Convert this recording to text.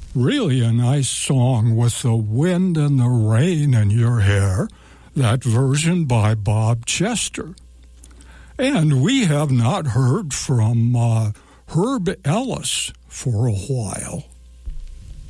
Really a nice song with the wind and the rain in your hair, that version by Bob Chester. And we have not heard from Herb Ellis for a while.